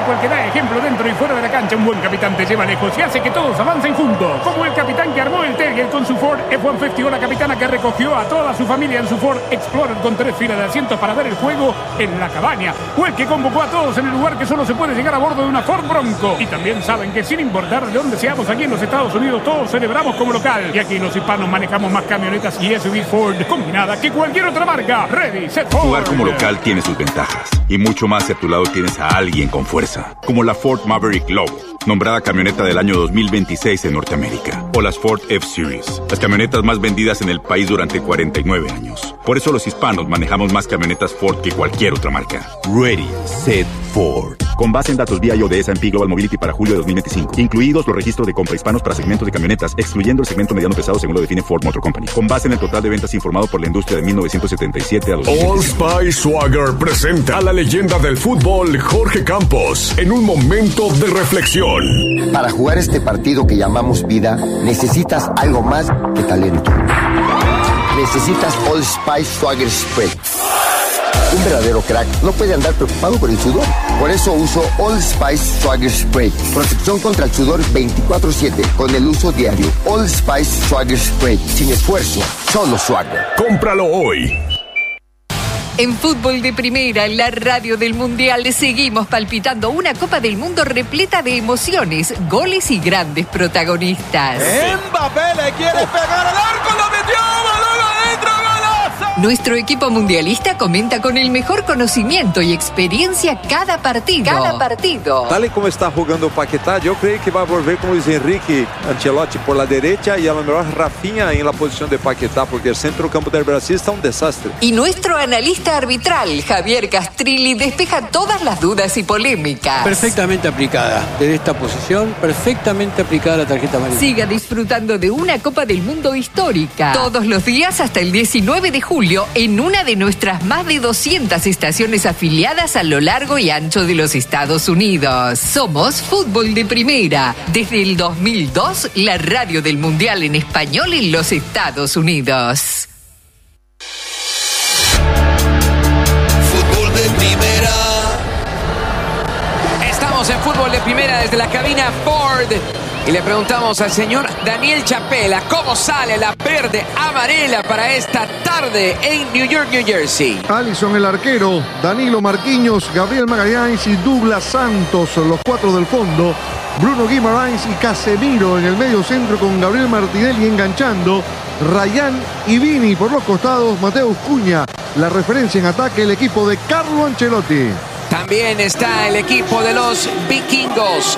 equipo el que da ejemplo dentro y fuera de la cancha. Un buen capitán te lleva lejos y hace que todos avancen juntos. Como el capitán que armó el Terrier con su Ford F-150 o la capitana que recogió a toda su familia en su Ford Explorer con 3 filas de asientos para ver el juego en la cabaña. O el que convocó a todos en el lugar que solo se puede llegar a bordo de una Ford Bronco. Y también saben que sin importar de dónde seamos aquí en los Estados Unidos, todos celebramos como local. Y aquí los hispanos manejamos más camionetas y SUV Ford combinada que cualquier otra marca. Ready, set, Ford. Jugar como local tiene sus ventajas. Y mucho más si a tu lado tienes a alguien con fuerza. Como la Ford Maverick Low, nombrada camioneta del año 2026 en Norteamérica. O las Ford F-Series, las camionetas más vendidas en el país durante 49 años. Por eso los hispanos manejamos más camionetas Ford que cualquier otra marca. Ready, set, Ford. Con base en datos BIO de S&P Global Mobility para julio de 2025. Incluidos los registros de compra hispanos para segmentos de camionetas, excluyendo el segmento mediano pesado según lo define Ford Motor Company. Con base en el total de ventas informado por la industria de 1977 a 2025. Old Spice Swagger presenta a la leyenda del fútbol Jorge Campos en un momento de reflexión. Para jugar este partido que llamamos vida, necesitas algo más que talento. Necesitas Old Spice Swagger Spray. Un verdadero crack no puede andar preocupado por el sudor. Por eso uso Old Spice Swagger Spray. Protección contra el sudor 24/7 con el uso diario. Old Spice Swagger Spray. Sin esfuerzo, solo Swagger. Cómpralo hoy. En Fútbol de Primera, la radio del Mundial, seguimos palpitando una Copa del Mundo repleta de emociones, goles y grandes protagonistas. Mbappé le quiere pegar al arco, lo metió, balón adentro, golazo. Nuestro equipo mundialista comenta con el mejor conocimiento y experiencia cada partido. Tal y como está jugando Paquetá, yo creo que va a volver con Luis Enrique Ancelotti por la derecha y a lo mejor Rafinha en la posición de Paquetá, porque el centrocampo del Brasil está un desastre. Y nuestro analista arbitral, Javier Castrilli, despeja todas las dudas y polémicas. Perfectamente aplicada. Desde esta posición, perfectamente aplicada la tarjeta amarilla. Siga disfrutando de una Copa del Mundo histórica. Todos los días hasta el 19 de julio en una de nuestras más de 200 estaciones afiliadas a lo largo y ancho de los Estados Unidos. Somos Fútbol de Primera. Desde el 2002, la radio del Mundial en español en los Estados Unidos. En Fútbol de Primera desde la cabina Ford y le preguntamos al señor Daniel Chapela cómo sale la verde amarela para esta tarde en New York, New Jersey. Alisson el arquero, Danilo Marquinhos, Gabriel Magallanes y Douglas Santos, los 4 del fondo, Bruno Guimaraes y Casemiro en el medio centro con Gabriel Martinelli enganchando, Rayán y Vini por los costados, Mateus Cunha, la referencia en ataque el equipo de Carlo Ancelotti. También está el equipo de los vikingos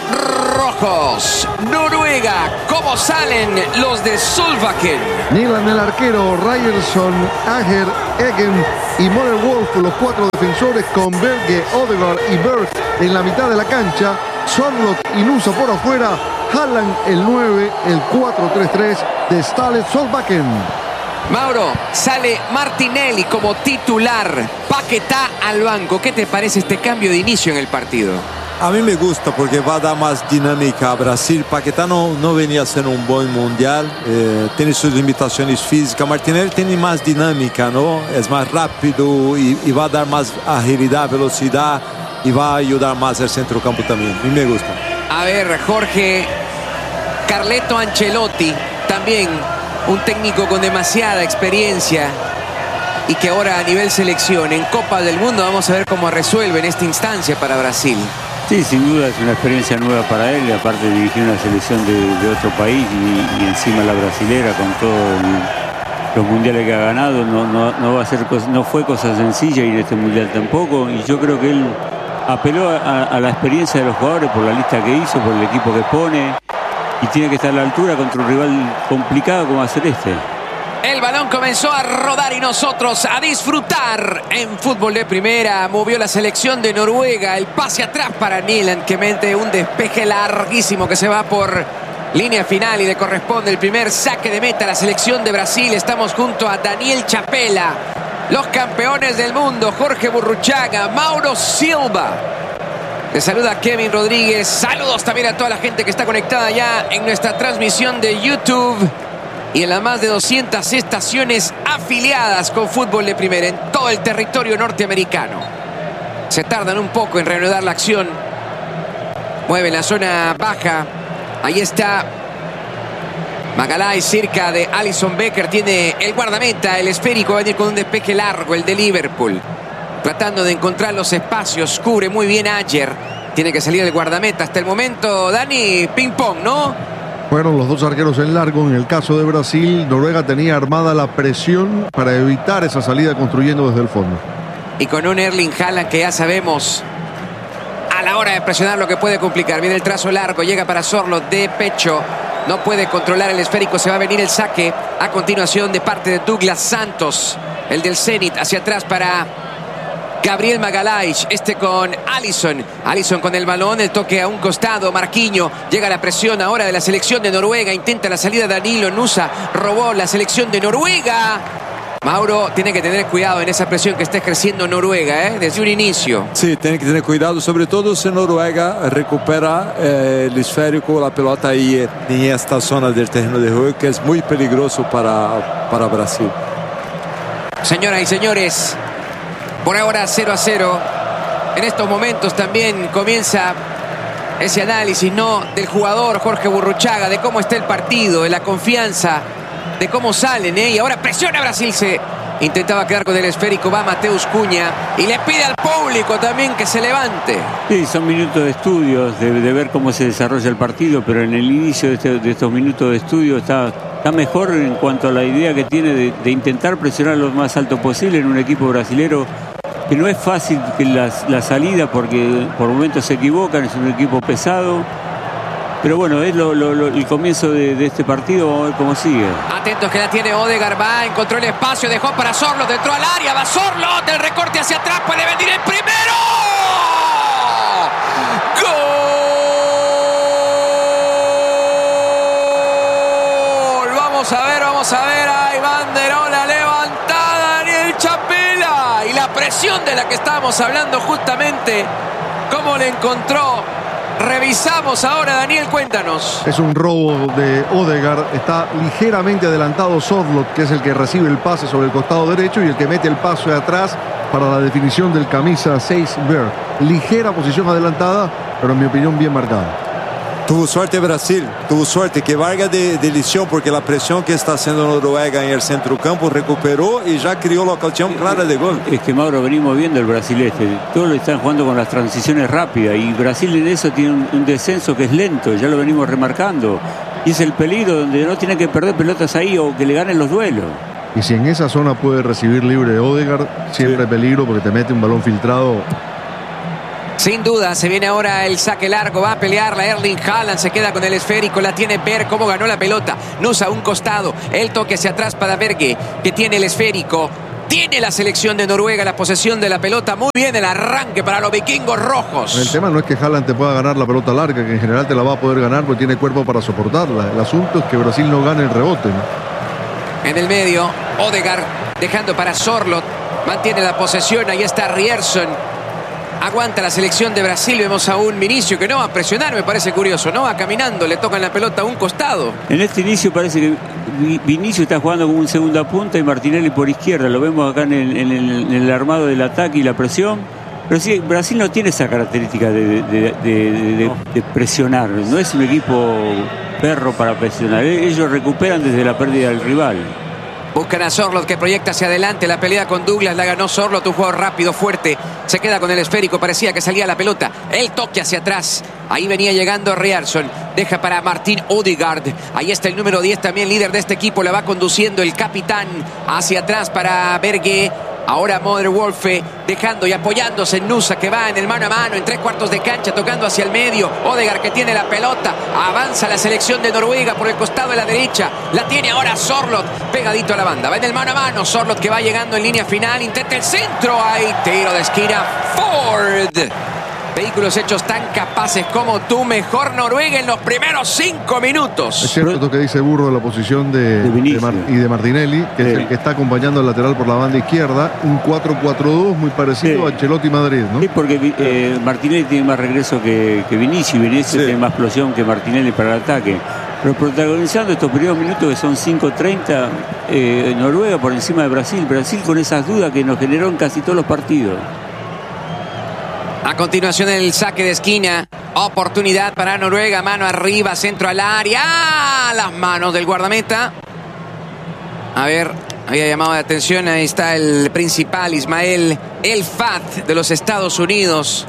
rojos. Noruega, ¿cómo salen los de Solbakken? Nilan el arquero, Ryerson, Ager, Eggen y Moller Wolf, los 4 defensores con Berge, Odegaard y Berg en la mitad de la cancha. Sorloth y Nusa por afuera. Haaland el 9, el 4-3-3 de Ståle Solbakken. Mauro, sale Martinelli como titular, Paquetá al banco. ¿Qué te parece este cambio de inicio en el partido? A mí me gusta porque va a dar más dinámica a Brasil. Paquetá no venía haciendo un buen mundial, tiene sus limitaciones físicas. Martinelli tiene más dinámica, ¿no? Es más rápido y va a dar más agilidad, velocidad y va a ayudar más al centrocampo también. A mí me gusta. A ver, Jorge, Carleto Ancelotti también. Un técnico con demasiada experiencia y que ahora a nivel selección en Copa del Mundo vamos a ver cómo resuelve en esta instancia para Brasil. Sí, sin duda es una experiencia nueva para él, y aparte de dirigir una selección de otro país y encima la brasilera con todos los mundiales que ha ganado, no va a ser no fue cosa sencilla y en este mundial tampoco, y yo creo que él apeló a la experiencia de los jugadores por la lista que hizo, por el equipo que pone. Y tiene que estar a la altura contra un rival complicado como va a ser este. El balón comenzó a rodar y nosotros a disfrutar en Fútbol de Primera. Movió la selección de Noruega. El pase atrás para Nilan, que mete un despeje larguísimo que se va por línea final y le corresponde el primer saque de meta a la selección de Brasil. Estamos junto a Daniel Chapela, los campeones del mundo, Jorge Burruchaga, Mauro Silva. Le saluda Kevin Rodríguez. Saludos también a toda la gente que está conectada ya en nuestra transmisión de YouTube y en las más de 200 estaciones afiliadas con Fútbol de Primera en todo el territorio norteamericano. Se tardan un poco en reanudar la acción Mueve en la zona baja. Ahí está Magalhães cerca de Alisson Becker. Tiene el guardameta, el esférico. Va a venir con un despeje largo, el de Liverpool. Tratando de encontrar los espacios. Cubre muy bien Ajer. Tiene que salir el guardameta. Hasta el momento, Dani, ping-pong, ¿no? Fueron los dos arqueros en largo. En el caso de Brasil, Noruega tenía armada la presión para evitar esa salida construyendo desde el fondo. Y con un Erling Haaland que ya sabemos a la hora de presionar lo que puede complicar. Viene el trazo largo, llega para Sorloth de pecho. No puede controlar el esférico, se va a venir el saque a continuación de parte de Douglas Santos. El del Zenit hacia atrás para Gabriel Magalhães, con Alisson. Alisson con el balón, el toque a un costado. Marquinhos, llega la presión ahora de la selección de Noruega. Intenta la salida Danilo Nusa, robó la selección de Noruega. Mauro tiene que tener cuidado en esa presión que está ejerciendo Noruega, desde un inicio. Sí, tiene que tener cuidado, sobre todo si Noruega recupera el esférico, la pelota ahí en esta zona del terreno de juego, que es muy peligroso para Brasil. Señoras y señores, por ahora 0-0. En estos momentos también comienza ese análisis, ¿no?, del jugador Jorge Burruchaga, de cómo está el partido, de la confianza, de cómo salen, y ahora presiona Brasil. Se intentaba quedar con el esférico, va Mateus Cunha y le pide al público también que se levante. Sí, son minutos de estudios, de ver cómo se desarrolla el partido, pero en el inicio de estos minutos de estudio está mejor en cuanto a la idea que tiene de intentar presionar lo más alto posible en un equipo brasilero que no es fácil que la salida, porque por momentos se equivocan, es un equipo pesado. Pero bueno, es el comienzo de este partido. Vamos a ver cómo sigue. Atentos que la tiene Odegaard. Va, encontró el espacio, dejó para Sorloth, entró al área, va Sorloth, el recorte hacia atrás, puede venir el primero. ¡Gol! Vamos a ver, hay banderola levantada, Daniel Chapela. Y la presión de la que estábamos hablando justamente, cómo le encontró. Revisamos ahora, Daniel, cuéntanos. Es un robo de Odegaard. Está ligeramente adelantado Sorloth, que es el que recibe el pase sobre el costado derecho y el que mete el paso de atrás para la definición del camisa 6 Berg. Ligera posición adelantada, pero en mi opinión bien marcada. Tuvo suerte Brasil, tuvo suerte que valga de lesión, porque la presión que está haciendo Noruega en el centro campo recuperó y ya creó la ocasión clara de gol. Es que, Mauro, venimos viendo el Brasil todos lo están jugando con las transiciones rápidas, y Brasil en eso tiene un descenso que es lento, ya lo venimos remarcando, y es el peligro donde no tiene que perder pelotas ahí o que le ganen los duelos. Y si en esa zona puede recibir libre Odegaard, siempre peligro, porque te mete un balón filtrado. Sin duda, se viene ahora el saque largo, va a pelear la Erling Haaland, se queda con el esférico, la tiene Berg, cómo ganó la pelota, Nusa a un costado, el toque hacia atrás para Berge, que tiene el esférico, tiene la selección de Noruega la posesión de la pelota, muy bien el arranque para los vikingos rojos. El tema no es que Haaland te pueda ganar la pelota larga, que en general te la va a poder ganar porque tiene cuerpo para soportarla, el asunto es que Brasil no gane el rebote, ¿no? En el medio, Odegaard dejando para Sorloth, mantiene la posesión, ahí está Ryerson. Aguanta la selección de Brasil. Vemos a un Vinicius que no va a presionar, me parece curioso. No va caminando, le tocan la pelota a un costado. En este inicio parece que Vinicius está jugando como un segunda punta y Martinelli por izquierda. Lo vemos acá en el armado del ataque y la presión. Pero sí, Brasil no tiene esa característica de presionar. No es un equipo perro para presionar. Ellos recuperan desde la pérdida del rival. Buscan a Sorloth, que proyecta hacia adelante. La pelea con Douglas la ganó Sorloth, un jugador rápido, fuerte. Se queda con el esférico, parecía que salía la pelota. El toque hacia atrás. Ahí venía llegando Ryerson. Deja para Martin Odegaard. Ahí está el número 10, también líder de este equipo. La va conduciendo el capitán hacia atrás para Berge. Ahora Mother Wolfe dejando y apoyándose en Nusa, que va en el mano a mano, en 3/4 de cancha, tocando hacia el medio. Odegaard, que tiene la pelota. Avanza la selección de Noruega por el costado de la derecha. La tiene ahora Sorloth, pegadito a la banda. Va en el mano a mano. Sorloth, que va llegando en línea final. Intenta el centro. Ahí tiro de esquina. Ford. Vehículos hechos tan capaces como tú. Mejor Noruega en los primeros 5 minutos. Es cierto lo que dice Burro de la posición de Martinelli, que es el que está acompañando al lateral por la banda izquierda. Un 4-4-2 muy parecido a Ancelotti Madrid, ¿no? Sí, porque Martinelli tiene más regreso que Vinicius. Vinicius tiene más explosión que Martinelli para el ataque. Pero protagonizando estos primeros minutos, que son 5:30, Noruega por encima de Brasil. Brasil con esas dudas que nos generó en casi todos los partidos. A continuación el saque de esquina Oportunidad para Noruega, mano arriba, centro al área. ¡Ah! Las manos del guardameta. A ver, había llamado la atención, ahí está el principal, Ismael El Fat de los Estados Unidos.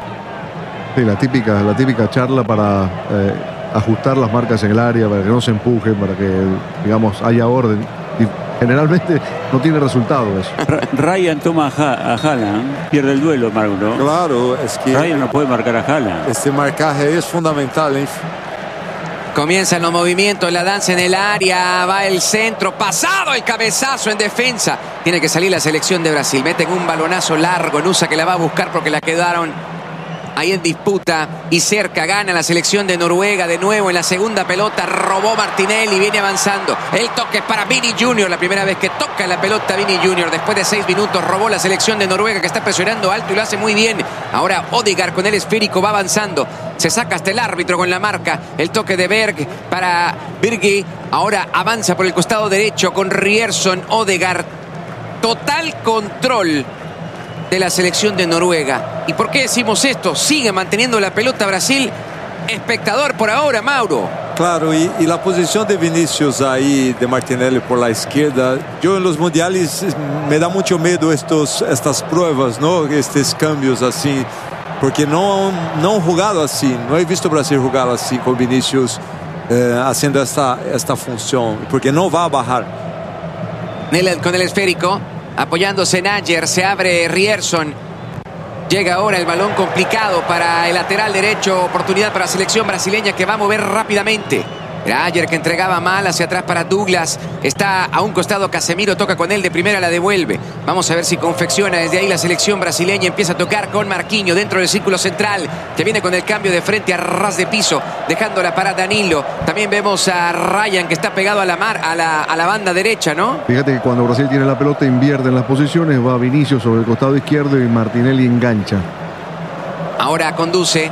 Sí, la típica charla para ajustar las marcas en el área, para que no se empujen, para que, digamos, haya orden. Y generalmente no tiene resultado eso. Ryan toma a Haaland, pierde el duelo, Marco, ¿no? Claro, es que Ryan no puede marcar a Haaland. este marcaje es fundamental, ¿eh? Comienzan los movimientos, la danza en el área, va el centro, pasado el cabezazo en defensa. Tiene que salir la selección de Brasil, meten un balonazo largo, Nusa que la va a buscar porque la quedaron ahí en disputa y cerca. Gana la selección de Noruega de nuevo en la segunda pelota. Robó Martinelli, viene avanzando. El toque es para Vini Jr. La primera vez que toca la pelota Vini Jr. Después de 6 minutos robó la selección de Noruega, que está presionando alto y lo hace muy bien. Ahora Odegaard con el esférico va avanzando. Se saca hasta el árbitro con la marca. El toque de Berg para Birgi. Ahora avanza por el costado derecho con Ryerson. Odegaard. Total control de la selección de Noruega. ¿Y por qué decimos esto? Sigue manteniendo la pelota Brasil. Espectador por ahora, Mauro. Claro, y la posición de Vinicius ahí, de Martinelli por la izquierda. Yo en los mundiales me da mucho miedo estas pruebas, ¿no? Estos cambios así. Porque no han jugado así. No he visto Brasil jugar así con Vinicius haciendo esta función. Porque no va a bajar. Con el esférico. Apoyándose en Ayer, se abre Ryerson. Llega ahora el balón complicado para el lateral derecho. Oportunidad para la selección brasileña que va a mover rápidamente. Era Ayer que entregaba mal hacia atrás para Douglas. Está a un costado Casemiro, toca con él de primera, la devuelve. Vamos a ver si confecciona desde ahí la selección brasileña. Empieza a tocar con Marquinhos dentro del círculo central, que viene con el cambio de frente a ras de piso, dejándola para Danilo. También vemos a Ryan que está pegado a la banda derecha, ¿no? Fíjate que cuando Brasil tiene la pelota invierte en las posiciones, va Vinicius sobre el costado izquierdo y Martinelli engancha. Ahora conduce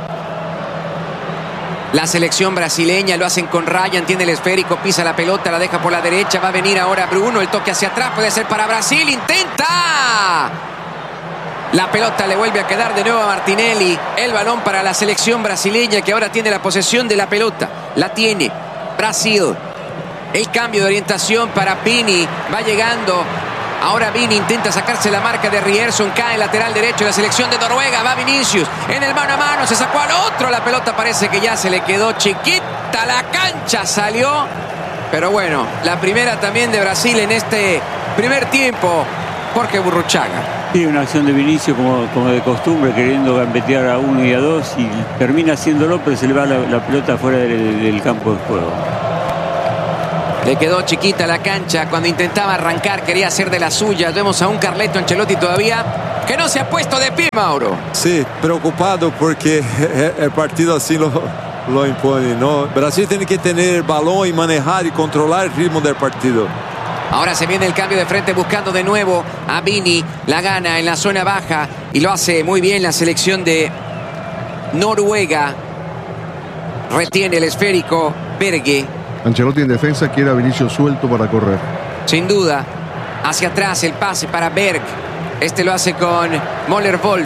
la selección brasileña, lo hacen con Ryan, tiene el esférico, pisa la pelota, la deja por la derecha, va a venir ahora Bruno, el toque hacia atrás, puede ser para Brasil, intenta. La pelota le vuelve a quedar de nuevo a Martinelli, el balón para la selección brasileña que ahora tiene la posesión de la pelota, la tiene Brasil. El cambio de orientación para Vini, va llegando. Ahora Vini intenta sacarse la marca de Ryerson, cae el lateral derecho de la selección de Noruega, va Vinicius en el mano a mano, se sacó al otro, la pelota parece que ya se le quedó chiquita, la cancha salió, pero bueno, la primera también de Brasil en este primer tiempo, Jorge Burruchaga. Sí, una acción de Vinicius como de costumbre, queriendo gambetear a uno y a dos, y termina haciéndolo, pero se le va la pelota fuera del campo de juego. Le quedó chiquita la cancha cuando intentaba arrancar, quería hacer de las suyas. Vemos a un Carleto Ancelotti todavía que no se ha puesto de pie, Mauro. Sí, preocupado porque el partido así lo impone, ¿no? Brasil tiene que tener el balón y manejar y controlar el ritmo del partido. Ahora se viene el cambio de frente buscando de nuevo a Vini. La gana en la zona baja y lo hace muy bien la selección de Noruega. Retiene el esférico Berge. Ancelotti en defensa quiere a Vinicius suelto para correr. Sin duda. Hacia atrás el pase para Berg. Este lo hace con Möller-Wolf.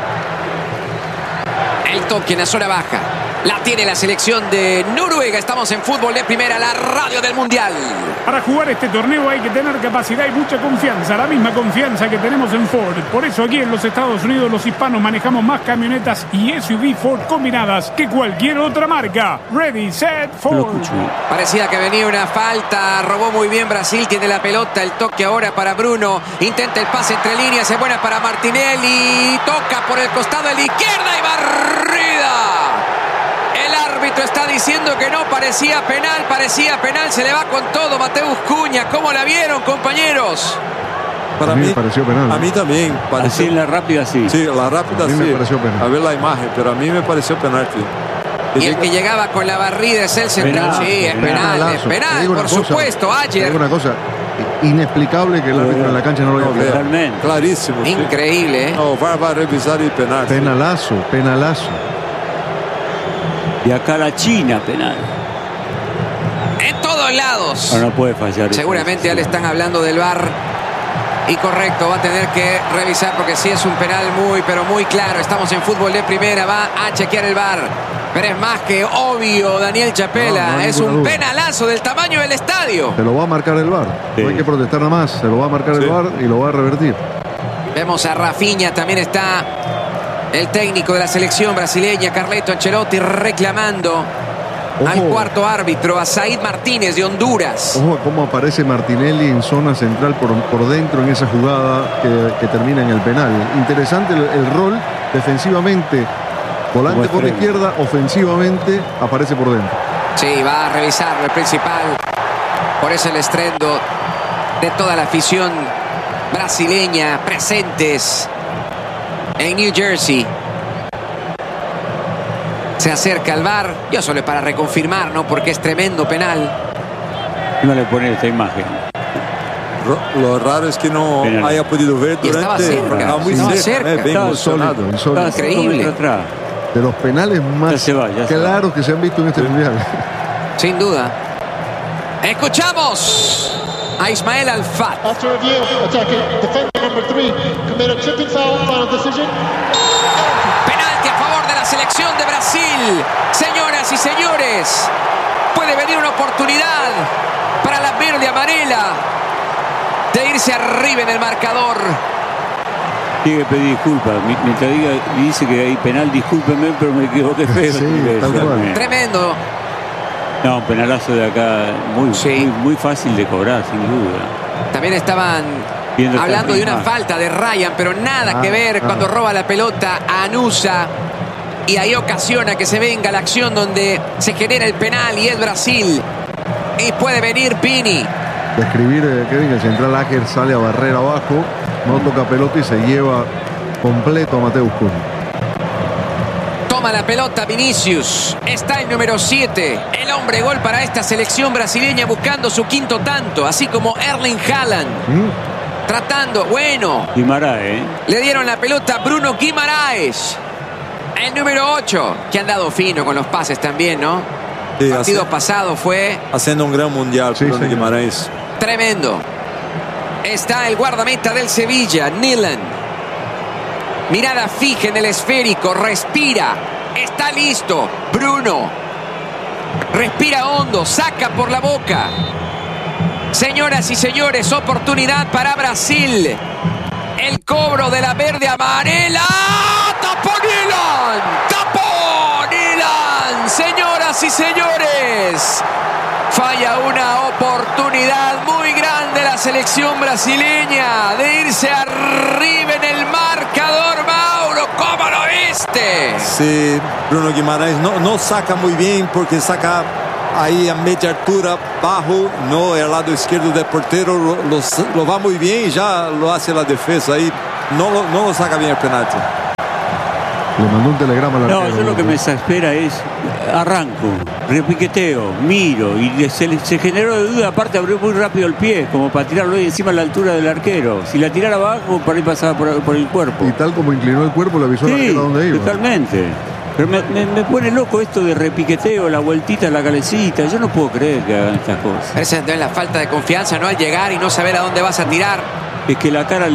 El toque en la zona baja. La tiene la selección de Noruega. Estamos en Fútbol de Primera, la radio del Mundial. Para jugar este torneo hay que tener capacidad y mucha confianza, la misma confianza que tenemos en Ford. Por eso aquí en los Estados Unidos los hispanos manejamos más camionetas y SUV Ford combinadas que cualquier otra marca. Ready, set, Ford. Parecía que venía una falta. Robó muy bien Brasil, tiene la pelota. El toque ahora para Bruno. Intenta el pase entre líneas, es buena para Martinelli. Toca por el costado de la izquierda y barrida. El árbitro está diciendo que no, parecía penal, se le va con todo Mateus Cunha. ¿Cómo la vieron, compañeros? Para mí pareció penal. A mí también pareció. Así en la rápida, sí. Sí, la rápida, sí. Me pareció penal. A ver la imagen, pero a mí me pareció penalti. Y el que llegaba con la barrida es el central. Penal, Sí, es penal, por supuesto. Ayer. Digo una cosa inexplicable que el árbitro en la cancha no lo haya visto. Totalmente. Clarísimo. Sí. Increíble, ¿eh? No, va a revisar el penal. Penalazo. Y acá la China, penal. En todos lados. No puede fallar. Seguramente ya le están hablando del VAR. Y correcto, va a tener que revisar porque sí es un penal muy, pero muy claro. Estamos en fútbol de primera, va a chequear el VAR. Pero es más que obvio, Daniel Chapela. No hay es un ninguna duda. penalazo del tamaño del estadio. Se lo va a marcar el VAR. Sí. No hay que protestar nada más. Se lo va a marcar el VAR y lo va a revertir. Vemos a Rafinha, también está el técnico de la selección brasileña, Carleto Ancelotti, reclamando al cuarto árbitro, a Said Martínez de Honduras. Ojo a cómo aparece Martinelli en zona central por dentro en esa jugada que termina en el penal. Interesante el rol defensivamente. Volante por izquierda, ofensivamente aparece por dentro. Sí, va a revisarlo el principal. Por eso el estruendo de toda la afición brasileña presentes en New Jersey. Se acerca al VAR. Yo solo es para reconfirmar, ¿no? Porque es tremendo penal. No le pone esta imagen. Lo raro es que no Penal. haya podido ver Y estaba durante. cerca, Estaba muy estaba cerca, cerca. bien Estaba emocionado. Insólito. Increíble. Atrás. De los penales más Ya se va. claros que se han visto en este mundial. Sin duda. Escuchamos a Ismael Alfat. After review, attacking defender number 3 committed tripping foul. Final decision. Penalti a favor de la selección de Brasil. Señoras y señores, puede venir una oportunidad para la verde amarela de irse arriba en el marcador. Tiene que pedir disculpas. Mientras dice que hay penal, discúlpeme, pero me equivoqué feo. Sí, tal cual. Tremendo. No, un penalazo de acá muy fácil de cobrar, sin duda. También estaban Viendo esta hablando de una imagen. falta de Ryan, pero nada que ver cuando roba la pelota a Anusa. Y ahí ocasiona que se venga la acción donde se genera el penal y es Brasil. Y puede venir Pini. Describir, Kevin, el central Aker sale a barrer abajo, no toca pelota y se lleva completo a Mateus Cunha. Toma la pelota Vinicius. Está el número 7. El hombre gol para esta selección brasileña buscando su quinto tanto. Así como Erling Haaland. Tratando, bueno. Guimaraes, Le dieron la pelota a Bruno Guimaraes. El número 8. Que han dado fino con los pases también, ¿no? Sí, El partido pasado fue haciendo un gran mundial, Sí, Bruno señor. Guimaraes. tremendo. Está el guardameta del Sevilla, Nilan. Mirada fija en el esférico, respira. Está listo. Bruno. Respira hondo, saca por la boca. Señoras y señores, oportunidad para Brasil. El cobro de la verde amarela. ¡Tapó Nilan! ¡Tapó Nilan! Señoras y señores. Falla una oportunidad muy grande la selección brasileña de irse arriba en el marcador. Mauro, ¿cómo lo viste? Sí, Bruno Guimaraes no saca muy bien porque saca ahí a media altura, bajo, no el lado izquierdo del portero, lo va muy bien y ya lo hace la defensa ahí, no lo saca bien el penalti. Le mandó un telegrama al No, arquero. yo lo que me exaspera es arranco, repiqueteo, miro y se generó de duda, aparte abrió muy rápido el pie, como para tirarlo ahí encima a la altura del arquero. Si la tirara abajo, por ahí pasaba por el cuerpo. Y tal como inclinó el cuerpo, le avisó al Sí, arquero a dónde iba. totalmente. Pero me pone loco esto de repiqueteo, la vueltita, la calecita. Yo no puedo creer que hagan estas cosas. Esa es la falta de confianza, ¿no? Al llegar y no saber a dónde vas a tirar. Es que la cara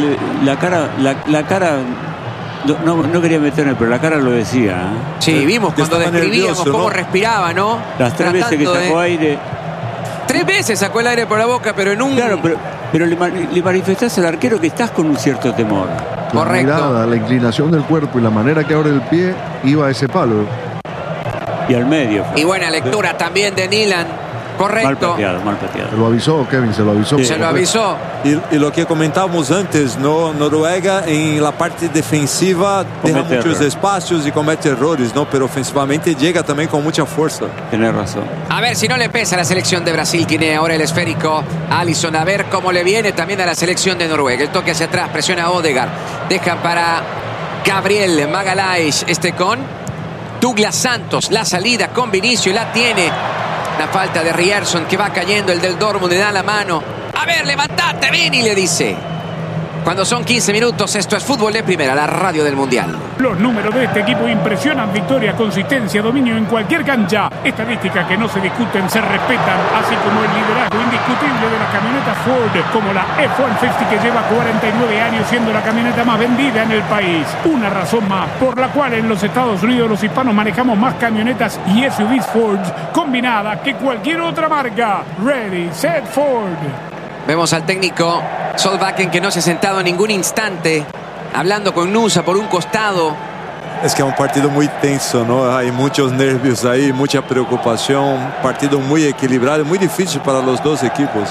no quería meterme, pero la cara lo decía. ¿eh? Sí, vimos Que cuando estaba describíamos nervioso, cómo ¿no? respiraba, ¿no? Las 3 veces que Tratando de- sacó aire. 3 veces sacó el aire por la boca, pero en un... Claro, pero le manifestás al arquero que estás con un cierto temor. La Correcto. mirada, la inclinación del cuerpo y la manera que abre el pie iba a ese palo. Y al medio. Y buena lectura también de Nilan. Mal Correcto. pateado, mal pateado. Se lo avisó, Kevin, se lo avisó. Se lo avisó. Y lo que comentábamos antes, ¿no? Noruega en la parte defensiva deja Comete muchos errores. espacios y comete errores, ¿no? Pero ofensivamente llega también con mucha fuerza. Tenés razón. A ver si no le pesa a la selección de Brasil. Tiene ahora el esférico Alisson. A ver cómo le viene también a la selección de Noruega. El toque hacia atrás, presiona a Odegaard. Deja para Gabriel Magalhaes. Con Douglas Santos. La salida con Vinicius. La tiene. La falta de Ryerson que va cayendo. El del Dortmund le da la mano. A ver, levantate, Vini, le dice. Cuando son 15 minutos, esto es Fútbol de Primera, la radio del Mundial. Los números de este equipo impresionan: victoria, consistencia, dominio en cualquier cancha. Estadísticas que no se discuten, se respetan, así como el liderazgo indiscutible de la camioneta Ford, como la F-150, que lleva 49 años siendo la camioneta más vendida en el país. Una razón más por la cual en los Estados Unidos los hispanos manejamos más camionetas y SUVs Ford combinadas que cualquier otra marca. Ready, set, Ford. Vemos al técnico Solbakken, que no se ha sentado en ningún instante, hablando con Nusa por un costado. Es que es un partido muy tenso, ¿no? Hay muchos nervios ahí, mucha preocupación. Partido muy equilibrado, muy difícil para los dos equipos.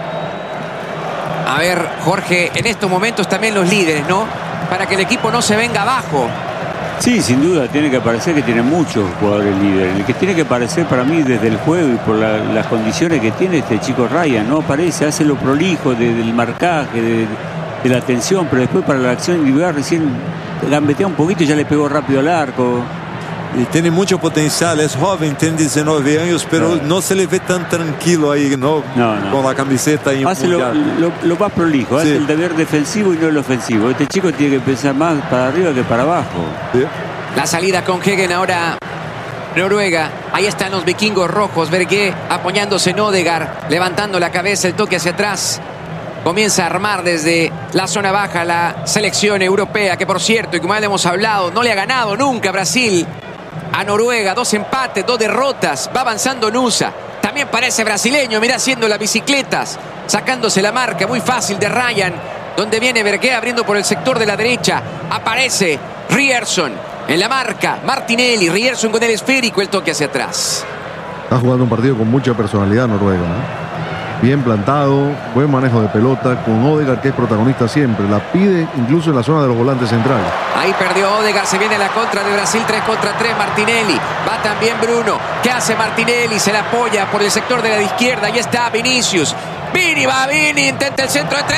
A ver, Jorge, en estos momentos también los líderes, ¿no? Para que el equipo no se venga abajo. Sí, sin duda, tiene que parecer que tiene muchos jugadores líderes. El que tiene que parecer para mí desde el juego y por las condiciones que tiene este chico Ryan, ¿no? Parece, hace lo prolijo del marcaje, de la atención, pero después para la acción individual recién gambetea un poquito y ya le pegó rápido al arco. Y tiene mucho potencial, es joven, tiene 19 años, pero no se le ve tan tranquilo ahí, ¿no? Con la camiseta ahí. Hace lo más prolijo, hace el deber defensivo y no el ofensivo. Este chico tiene que pensar más para arriba que para abajo. Sí. La salida con Hegen ahora Noruega. Ahí están los vikingos rojos. Berge apoyándose en Odegaard, levantando la cabeza, el toque hacia atrás. Comienza a armar desde la zona baja la selección europea, que por cierto, y como ya le hemos hablado, no le ha ganado nunca Brasil a Noruega. 2 empates, 2 derrotas. Va avanzando Nusa. También parece brasileño. Mira, haciendo las bicicletas, sacándose la marca muy fácil de Ryan. Donde viene Berge abriendo por el sector de la derecha. Aparece Ryerson en la marca. Martinelli, Ryerson con el esférico, el toque hacia atrás. Está jugando un partido con mucha personalidad Noruega, ¿no? Bien plantado, buen manejo de pelota, con Odegaard, que es protagonista siempre. La pide incluso en la zona de los volantes centrales. Ahí perdió Odegaard, se viene la contra de Brasil, 3 contra 3, Martinelli. Va también Bruno. ¿Qué hace Martinelli? Se la apoya por el sector de la izquierda. Ahí está Vinicius. Vini, va Vini, intenta el centro entre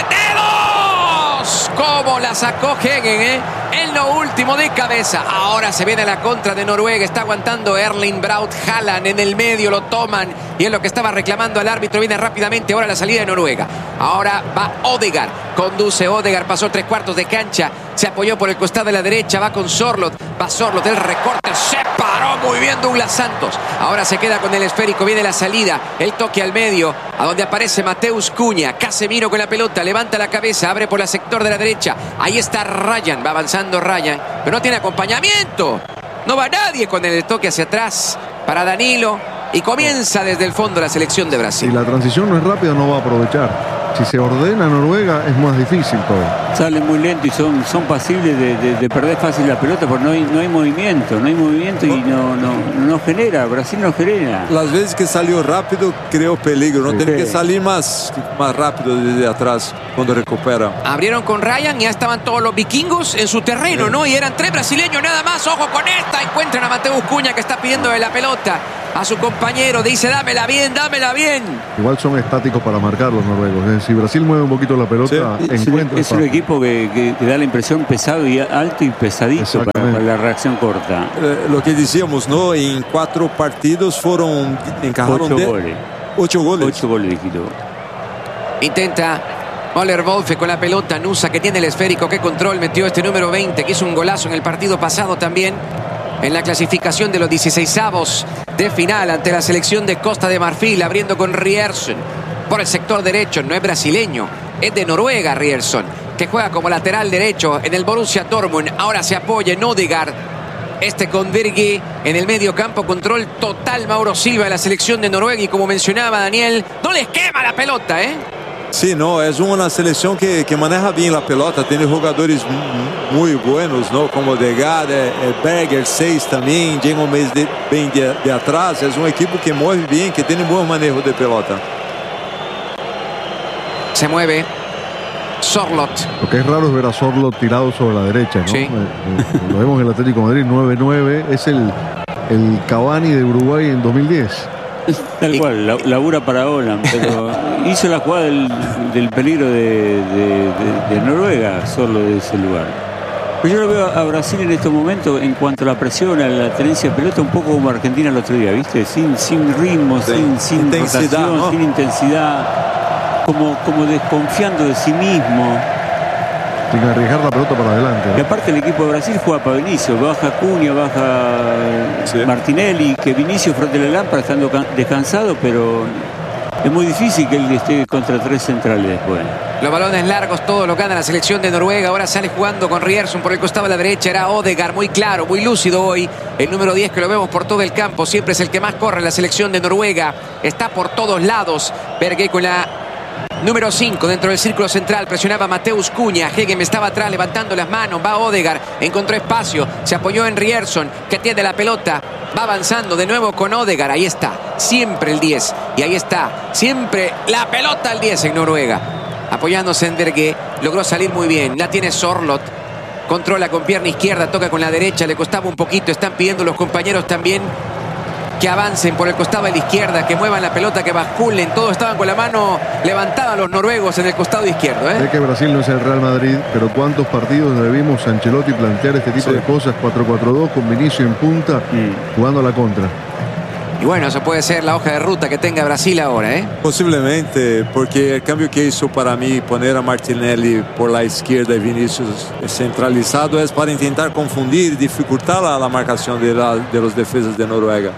dedos. ¿Cómo la sacó Hegen, en lo último de cabeza? Ahora se viene la contra de Noruega. Está aguantando Erling Braut Haaland en el medio, lo toman. Y es lo que estaba reclamando al árbitro. Viene rápidamente ahora la salida de Noruega. Ahora va Odegaard. Conduce Odegaard, pasó 3/4 de cancha. Se apoyó por el costado de la derecha. Va con Sorloth. Va Sorloth, el recorte. Se paró muy bien Douglas Santos. Ahora se queda con el esférico. Viene la salida. El toque al medio, a donde aparece Mateus Cunha. Casemiro con la pelota. Levanta la cabeza. Abre por el sector de la derecha. Ahí está Ryan. Va avanzando Ryan, pero no tiene acompañamiento. No va nadie con el toque hacia atrás para Danilo. Y comienza desde el fondo la selección de Brasil. Si la transición no es rápida, no va a aprovechar. Si se ordena Noruega, es más difícil todo. Salen muy lento y son pasibles de perder fácil la pelota porque no hay movimiento. No hay movimiento y no genera. Brasil no genera. Las veces que salió rápido, creó peligro. No tiene que salir más rápido desde atrás cuando recupera. Abrieron con Ryan y ya estaban todos los vikingos en su terreno, ¿no? Y eran 3 brasileños nada más. Ojo con esta. Encuentran a Mateus Cunha, que está pidiéndole la pelota a su compañero. Dice, dámela bien, dámela bien. Igual son estáticos para marcar los noruegos. Si Brasil mueve un poquito la pelota, encuentra. Es un equipo que da la impresión pesado y alto y pesadito para la reacción corta. Lo que decíamos, ¿no? En 4 partidos encajaron 8 goles. 8 goles, dígito. Intenta Möller Wolfe con la pelota. Nusa, que tiene el esférico. Qué control metió este número 20, que hizo un golazo en el partido pasado también, en la clasificación de los 16avos de final ante la selección de Costa de Marfil, abriendo con Ryerson por el sector derecho. No es brasileño, es de Noruega Ryerson, que juega como lateral derecho en el Borussia Dortmund. Ahora se apoya en Odegaard, con Berge en el medio campo. Control total Mauro Silva de la selección de Noruega, y como mencionaba Daniel, no les quema la pelota, Sí, no, es una selección que maneja bien la pelota, tiene jugadores muy buenos, ¿no? Como Odegaard, Berger, 6 también, llega bien de atrás. Es un equipo que mueve bien, que tiene buen manejo de pelota. Se mueve Sorloth. Lo que es raro es ver a Sorloth tirado sobre la derecha, ¿no? Sí. Lo vemos en el Atlético de Madrid, 9-9, es el Cavani de Uruguay en 2010. Tal cual, labura para Holland, pero hizo la jugada del peligro de Noruega solo de ese lugar. Pero yo lo veo a Brasil en estos momentos, en cuanto a la presión, a la tenencia de pelota, un poco como Argentina el otro día, ¿viste? Sin ritmo, sin intensidad, rotación, ¿no? Sin intensidad, como desconfiando de sí mismo. Sin arriesgar la pelota para adelante, ¿no? Y aparte el equipo de Brasil juega para Vinicius, baja Cunha, baja Martinelli, que Vinicius frente a la lámpara estando descansado, pero es muy difícil que él esté contra 3 centrales después. Los balones largos, todo lo gana la selección de Noruega. Ahora sale jugando con Ryerson por el costado de la derecha. Era Odegaard, muy claro, muy lúcido hoy. El número 10 que lo vemos por todo el campo. Siempre es el que más corre en la selección de Noruega. Está por todos lados. Berge con la número 5 dentro del círculo central. Presionaba a Mateus Cunha. Hegem estaba atrás levantando las manos. Va Odegaard. Encontró espacio. Se apoyó en Ryerson, que tiene la pelota. Va avanzando de nuevo con Odegaard. Ahí está. Siempre el 10. Y ahí está. Siempre la pelota al 10 en Noruega. Apoyándose en Berge. Logró salir muy bien. La tiene Sorloth. Controla con pierna izquierda. Toca con la derecha. Le costaba un poquito. Están pidiendo los compañeros también que avancen por el costado de la izquierda, que muevan la pelota, que basculen. Todos estaban con la mano levantada los noruegos en el costado izquierdo. Sé que Brasil no es el Real Madrid, pero ¿cuántos partidos le vimos a Ancelotti plantear este tipo de cosas? 4-4-2 con Vinicius en punta, jugando a la contra. Y bueno, eso puede ser la hoja de ruta que tenga Brasil ahora, ¿eh? Posiblemente, porque el cambio que hizo para mí poner a Martinelli por la izquierda y Vinicius centralizado es para intentar confundir, dificultar la marcación de los defensas de Noruega.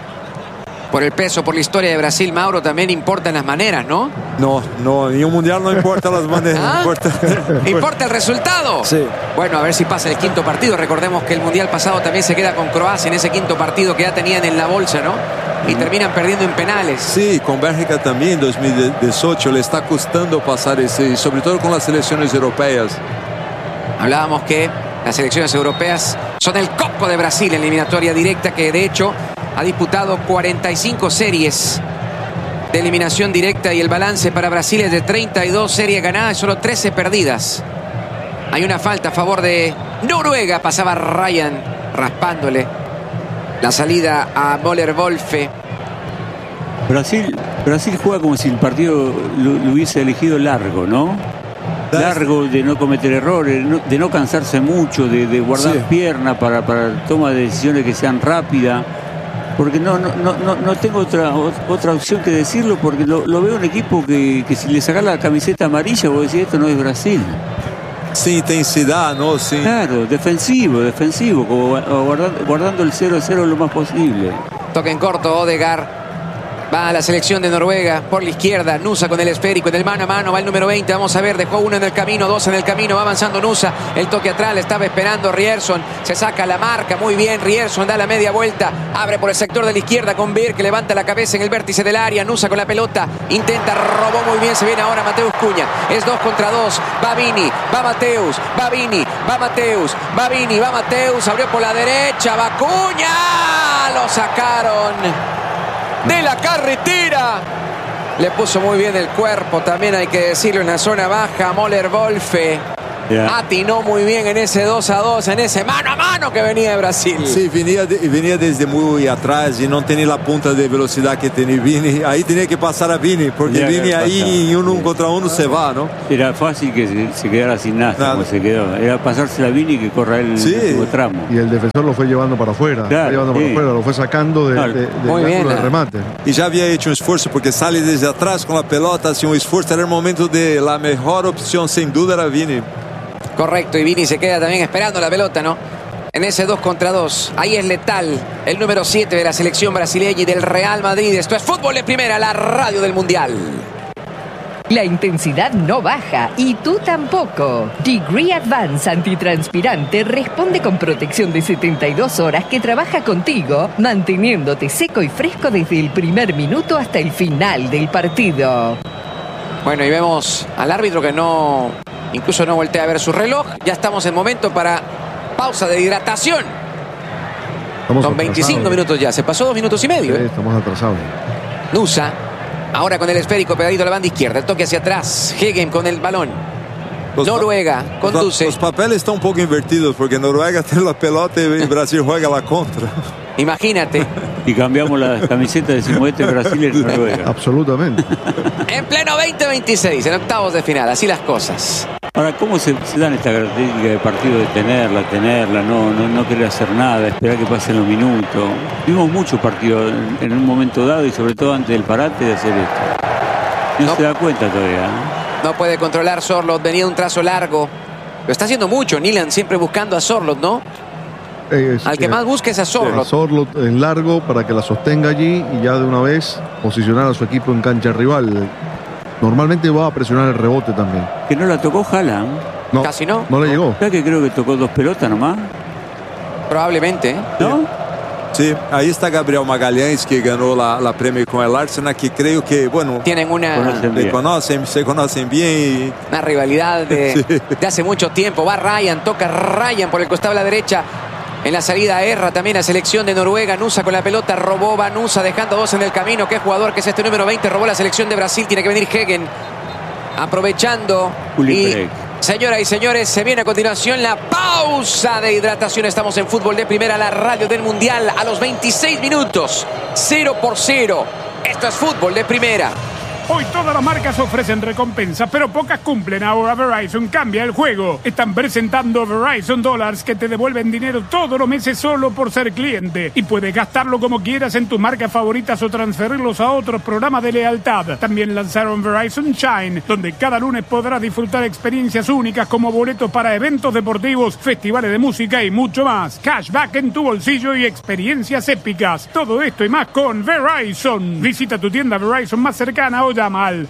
Por el peso, por la historia de Brasil, Mauro, también importan las maneras, ¿no? No, en un mundial no importa las maneras. ¿Ah? ¿Importa el resultado? Sí. Bueno, a ver si pasa el quinto partido. Recordemos que el mundial pasado también se queda con Croacia en ese quinto partido que ya tenían en la bolsa, ¿no? Y terminan perdiendo en penales. Sí, con Bélgica también en 2018 le está costando pasar ese, sobre todo con las selecciones europeas. Hablábamos que las selecciones europeas son el coco de Brasil en la eliminatoria directa, que de hecho ha disputado 45 series de eliminación directa y el balance para Brasil es de 32 series ganadas y solo 13 perdidas. Hay una falta a favor de Noruega. Pasaba Ryan raspándole la salida a Möller Wolfe. Brasil juega como si el partido lo hubiese elegido largo, ¿no? Largo, de no cometer errores, de no cansarse mucho, de guardar piernas para toma de decisiones que sean rápidas. Porque no tengo otra opción que decirlo, porque lo veo un equipo que si le sacas la camiseta amarilla, vos decís, esto no es Brasil. Sin intensidad, ¿no? Sí. Claro, defensivo, como guardando el 0-0 lo más posible. Toque en corto, Odegaard. Va a la selección de Noruega por la izquierda. Nusa con el esférico, en el mano a mano. Va el número 20. Vamos a ver, dejó uno en el camino, 2 en el camino. Va avanzando Nusa. El toque atrás, le estaba esperando Ryerson. Se saca la marca, muy bien. Ryerson da la media vuelta. Abre por el sector de la izquierda con Bir, que levanta la cabeza en el vértice del área. Nusa con la pelota. Intenta, robó muy bien. Se viene ahora Mateus Cunha. Es 2 contra 2. Va Vini, va Mateus. Va Vini, va Mateus. Va Vini, va Mateus. Abrió por la derecha. Va Cunha. Lo sacaron de la carretera. Le puso muy bien el cuerpo, también hay que decirlo, en la zona baja. Möller Wolfe atinó muy bien en ese 2-2, en ese mano a mano que venía de Brasil. Sí, venía desde muy atrás y no tenía la punta de velocidad que tenía Vini. Ahí tenía que pasar a Vini, porque Vini ahí en uno contra uno se va, ¿no? Era fácil que se quedara sin nada, como se quedó. Era pasársela a Vini que corra el último tramo. Y el defensor lo fue llevando para afuera. Lo fue sacando del ángulo de remate. Y ya había hecho un esfuerzo, porque sale desde atrás con la pelota, hace un esfuerzo. Era el momento de la mejor opción, sin duda, era Vini. Correcto, y Vini se queda también esperando la pelota, ¿no? En ese 2 contra 2. Ahí es letal el número 7 de la selección brasileña y del Real Madrid. Esto es Fútbol de Primera, la radio del Mundial. La intensidad no baja y tú tampoco. Degree Advance antitranspirante responde con protección de 72 horas que trabaja contigo, manteniéndote seco y fresco desde el primer minuto hasta el final del partido. Bueno, y vemos al árbitro que incluso no voltea a ver su reloj. Ya estamos en momento para pausa de hidratación. Son 25 minutos ya. Se pasó 2 minutos y medio. Sí, estamos atrasados. Nusa. Ahora con el esférico pegadito a la banda izquierda. El toque hacia atrás. Hegem con el balón. Noruega conduce. Los papeles están un poco invertidos, porque Noruega tiene la pelota y Brasil juega la contra. Imagínate. Y cambiamos la camiseta de Simoete Brasil y Noruega. Absolutamente. En pleno 2026, en octavos de final. Así las cosas. Ahora, ¿cómo se dan esta característica de partido de tenerla, no querer hacer nada, esperar que pasen los minutos? Vimos muchos partidos en un momento dado y sobre todo antes del parate de hacer esto. No se da cuenta todavía, ¿no? No puede controlar Sorloth, venía un trazo largo. Lo está haciendo mucho Nyland, siempre buscando a Sorloth, ¿no? Al que más busca es a Sorloth. Sorloth en largo para que la sostenga allí y ya de una vez posicionar a su equipo en cancha rival. Normalmente va a presionar el rebote también. Que no la tocó Haaland. No, casi no. No le llegó. ¿Sabes que creo que tocó 2 pelotas nomás? Probablemente. ¿No? Sí, ahí está Gabriel Magalhães, que ganó la Premier con el Arsenal, que creo que, bueno, tienen se conocen bien. Y... una rivalidad de hace mucho tiempo. Va Ryan, toca Ryan por el costado de la derecha. En la salida erra también la selección de Noruega. Nusa con la pelota, robó Nusa dejando 2 en el camino. ¿Qué jugador que es este número 20? Robó la selección de Brasil. Tiene que venir Hegen aprovechando. Y, señoras y señores, se viene a continuación la pausa de hidratación. Estamos en Fútbol de Primera, la radio del Mundial. A los 26 minutos, 0-0. Esto es Fútbol de Primera. Hoy todas las marcas ofrecen recompensas, pero pocas cumplen. Ahora Verizon cambia el juego. Están presentando Verizon Dollars, que te devuelven dinero todos los meses solo por ser cliente. Y puedes gastarlo como quieras en tus marcas favoritas o transferirlos a otros programas de lealtad. También lanzaron Verizon Shine, donde cada lunes podrás disfrutar experiencias únicas como boletos para eventos deportivos, festivales de música y mucho más. Cashback en tu bolsillo y experiencias épicas. Todo esto y más con Verizon. Visita tu tienda Verizon más cercana o llama al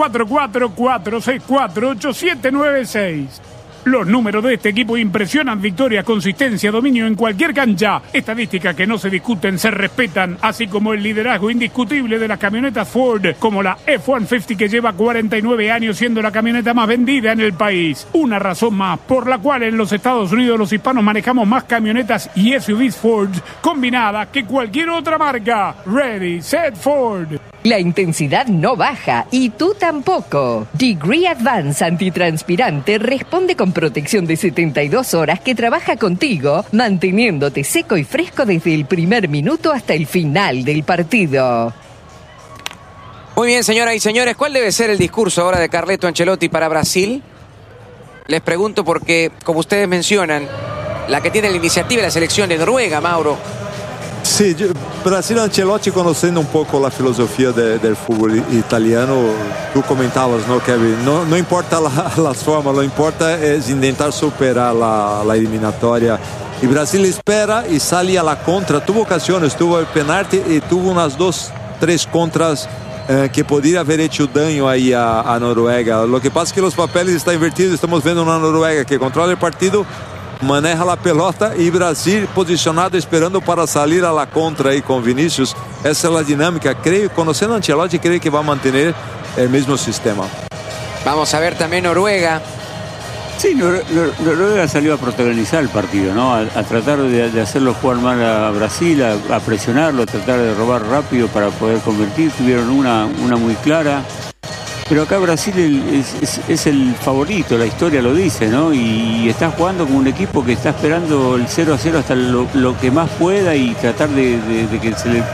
844-464-8796. Los números de este equipo impresionan: victoria, consistencia, dominio en cualquier cancha. Estadísticas que no se discuten, se respetan, así como el liderazgo indiscutible de las camionetas Ford, como la F-150, que lleva 49 años siendo la camioneta más vendida en el país. Una razón más por la cual en los Estados Unidos los hispanos manejamos más camionetas y SUVs Ford combinadas que cualquier otra marca. Ready, set, Ford. La intensidad no baja y tú tampoco. Degree Advance Antitranspirante responde con protección de 72 horas que trabaja contigo, manteniéndote seco y fresco desde el primer minuto hasta el final del partido. Muy bien, señoras y señores, ¿cuál debe ser el discurso ahora de Carleto Ancelotti para Brasil? Les pregunto porque, como ustedes mencionan, la que tiene la iniciativa es la selección de Noruega, Mauro. Sí, Brasil, Ancelotti, conociendo un poco la filosofía del fútbol italiano, tú comentabas, ¿no, Kevin? No importa las formas, lo importa es intentar superar la eliminatoria. Y Brasil espera y sale a la contra. Tuvo ocasiones, tuvo el penalti y tuvo unas 2-3 contras que podría haber hecho daño ahí a Noruega. Lo que pasa es que los papeles están invertidos. Estamos viendo una Noruega que controla el partido, maneja la pelota, y Brasil posicionado esperando para salir a la contra ahí con Vinicius. Esa es la dinámica. Creo, conociendo a Ancelotti, creo que va a mantener el mismo sistema. Vamos a ver también Noruega. Sí, Noruega salió a protagonizar el partido, ¿no? A tratar de hacerlo jugar mal a Brasil, a presionarlo, a tratar de robar rápido para poder convertir. Tuvieron una muy clara. Pero acá Brasil es el favorito, la historia lo dice, ¿no? Y está jugando con un equipo que está esperando el 0-0 hasta lo que más pueda y tratar de que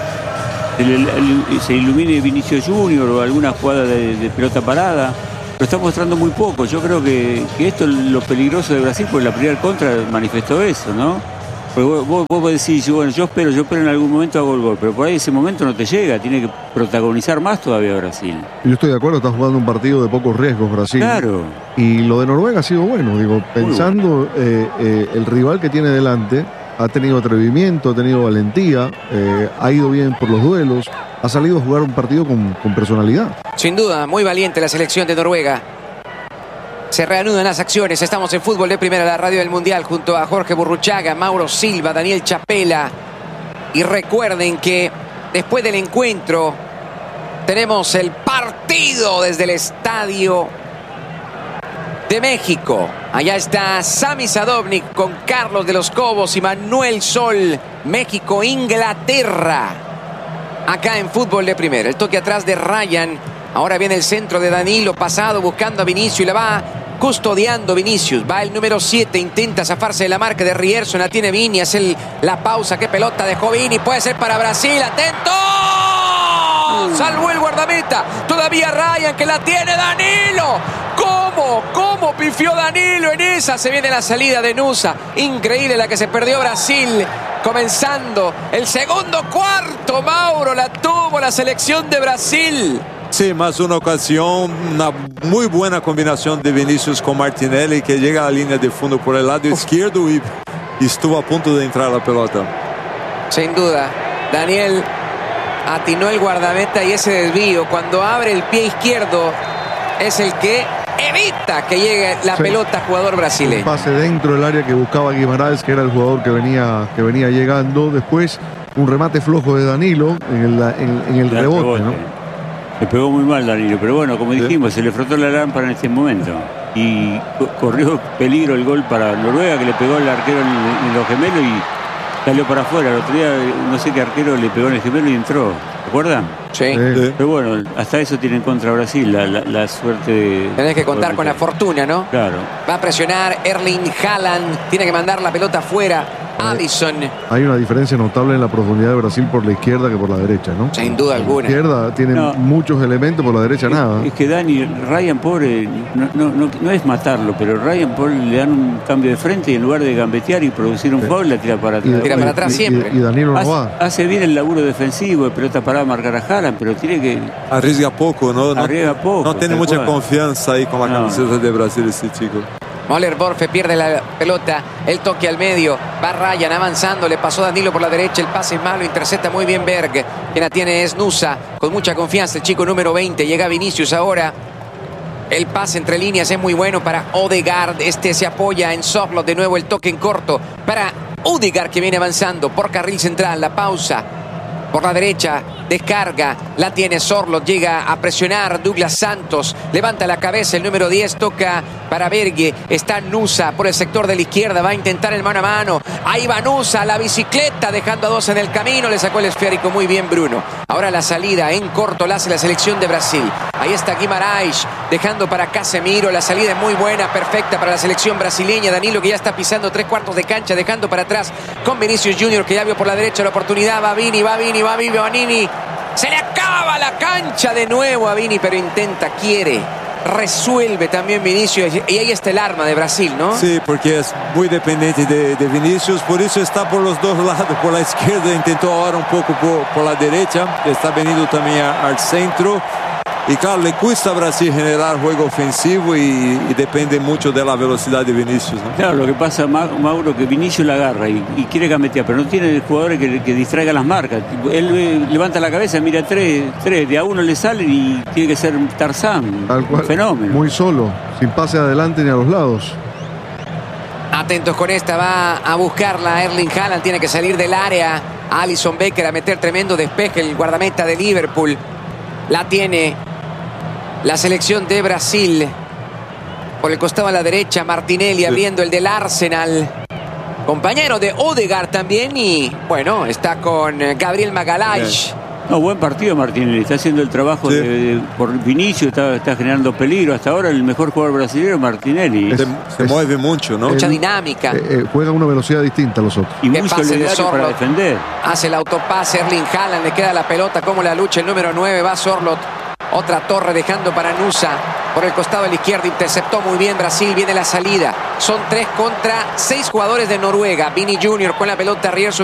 se ilumine Vinicius Junior o alguna jugada de pelota parada. Pero está mostrando muy poco. Yo creo que esto es lo peligroso de Brasil, porque la primera contra manifestó eso, ¿no? Porque vos decís, bueno, yo espero en algún momento hago el gol, pero por ahí ese momento no te llega, tiene que protagonizar más todavía Brasil. Yo estoy de acuerdo, está jugando un partido de pocos riesgos Brasil. Claro. Y lo de Noruega ha sido bueno, digo, pensando el rival que tiene delante, ha tenido atrevimiento, ha tenido valentía, ha ido bien por los duelos, ha salido a jugar un partido con personalidad. Sin duda, muy valiente la selección de Noruega. Se reanudan las acciones. Estamos en Fútbol de Primera, la radio del Mundial, junto a Jorge Burruchaga, Mauro Silva, Daniel Chapela. Y recuerden que después del encuentro tenemos el partido desde el Estadio de México. Allá está Sami Sadovnik con Carlos de los Cobos y Manuel Sol. México, Inglaterra. Acá en Fútbol de Primera. El toque atrás de Ryan. Ahora viene el centro de Danilo, pasado buscando a Vinicius y la va custodiando Vinicius. Va el número 7, intenta zafarse de la marca de Rierson, la tiene Vini, hace la pausa. Qué pelota dejó Vini, puede ser para Brasil, atento. Salvó el guardameta, todavía Ryan que la tiene Danilo. ¿Cómo pifió Danilo en esa? Se viene la salida de Nusa, increíble la que se perdió Brasil. Comenzando el segundo cuarto, Mauro, la tuvo la selección de Brasil. Sí, más una ocasión, una muy buena combinación de Vinicius con Martinelli, que llega a la línea de fondo por el lado izquierdo y estuvo a punto de entrar la pelota. Sin duda, Daniel atinó el guardameta y ese desvío, cuando abre el pie izquierdo, es el que evita que llegue la pelota jugador brasileño. Un pase dentro del área que buscaba Guimaraes, que era el jugador que venía llegando. Después un remate flojo de Danilo en el rebote, ¿no? Le pegó muy mal Danilo, pero bueno, como dijimos, se le frotó la lámpara en este momento. Y corrió peligro el gol para Noruega, que le pegó el arquero en los gemelos y salió para afuera. El otro día, no sé qué arquero le pegó en el gemelo y entró. ¿Se acuerdan? Sí. Pero bueno, hasta eso tiene en contra Brasil, la suerte de... Tenés que contar con la fortuna, ¿no? Claro. Va a presionar Erling Haaland, tiene que mandar la pelota afuera. Alisson. Hay una diferencia notable en la profundidad de Brasil por la izquierda que por la derecha, ¿no? Sin duda alguna. La izquierda tiene muchos elementos, por la derecha nada. Es que Ryan pobre, no es matarlo, pero Ryan pobre le dan un cambio de frente y en lugar de gambetear y producir un foul, la tira para atrás. Tira para atrás siempre. Y Danilo no va. Hace bien el laburo defensivo, de pelota parada, marcar a Haaland, pero tiene que... Arriesga poco, ¿no? Arriesga poco. No tiene mucha confianza ahí con la camiseta de Brasil ese chico. Moller Borfe pierde la pelota, el toque al medio, va Ryan avanzando, le pasó Danilo por la derecha, el pase es malo, intercepta muy bien Berg, quien la tiene es Nusa, con mucha confianza el chico número 20, llega Vinicius ahora, el pase entre líneas es muy bueno para Odegaard, se apoya en Sorloth, de nuevo el toque en corto para Odegaard que viene avanzando por carril central, la pausa. Por la derecha, descarga, la tiene Sorloth, llega a presionar Douglas Santos, levanta la cabeza, el número 10 toca para Berge, está Nusa por el sector de la izquierda, va a intentar el mano a mano, ahí va Nusa, la bicicleta, dejando a dos en el camino, le sacó el esférico muy bien Bruno. Ahora la salida en corto la hace la selección de Brasil, ahí está Guimaraes, dejando para Casemiro, la salida es muy buena, perfecta para la selección brasileña, Danilo que ya está pisando 3/4 de cancha, dejando para atrás con Vinicius Junior que ya vio por la derecha la oportunidad, va Vini, se le acaba la cancha de nuevo a Vini, pero intenta, quiere, resuelve también Vinicius, y ahí está el arma de Brasil, ¿no? Sí, porque es muy dependiente de Vinicius, por eso está por los dos lados, por la izquierda, intentó ahora un poco por la derecha, está venido también al centro. Y claro, le cuesta a Brasil generar juego ofensivo y depende mucho de la velocidad de Vinicius, ¿no? Claro, lo que pasa, Mauro, que Vinicius la agarra y quiere gambetear, pero no tiene jugadores que distraigan las marcas. Él levanta la cabeza, mira tres, de a uno le salen y tiene que ser Tarzán. Tal cual, un fenómeno. Muy solo, sin pase adelante ni a los lados. Atentos con esta, va a buscarla Erling Haaland, tiene que salir del área. Alisson Becker a meter tremendo despeje, el guardameta de Liverpool. La tiene la selección de Brasil. Por el costado a la derecha, Martinelli abriendo el del Arsenal. Compañero de Odegaard también. Y bueno, está con Gabriel Magalhães. No, buen partido Martinelli. Está haciendo el trabajo por Vinicius. Está generando peligro. Hasta ahora el mejor jugador brasileño Martinelli. Se mueve mucho, ¿no? Mucha dinámica. Juega a una velocidad distinta a los otros. Y muy solidario para defender. Hace el autopase Erling Haaland. Le queda la pelota. Como la lucha el número 9. Va Sorloth. Otra torre dejando para Nusa. Por el costado de la izquierda interceptó muy bien Brasil. Viene la salida. Son 3 contra 6 jugadores de Noruega. Vini Junior con la pelota. Rierson